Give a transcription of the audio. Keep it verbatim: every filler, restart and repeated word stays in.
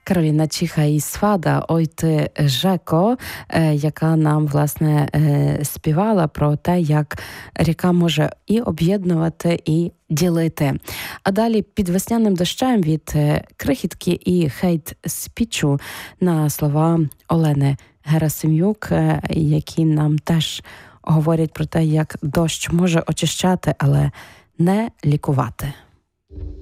Кароліна Чиха і Свада «Ой ти, Жеко», яка нам, власне, співала про те, як ріка може і об'єднувати, і ділити. А далі «Під весняним дощем» від Крихітки і «Хейт спічу» на слова Олени Герасим'юк, які нам теж говорять про те, як дощ може очищати, але не лікувати.